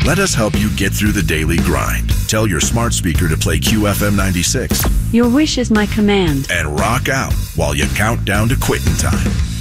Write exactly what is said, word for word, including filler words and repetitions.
Let us help you get through the daily grind. Tell your smart speaker to play Q F M ninety-six. Your wish is my command. And rock out while you count down to quitting time.